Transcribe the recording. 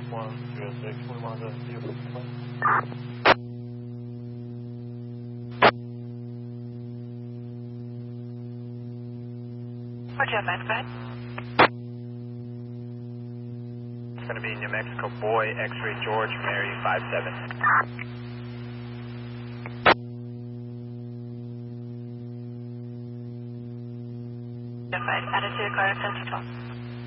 106, we want to see if we can find. What'd you have, Mexico? It's going to be New Mexico Boy, X-ray George, Mary 57. Attitude, Carter 10-12.